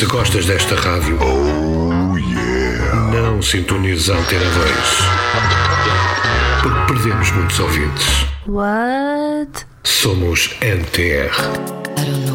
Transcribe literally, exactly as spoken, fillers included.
Se gostas desta rádio, Oh yeah. não sintoniza a Antena dois. Porque perdemos muitos ouvintes. What? Somos N T R.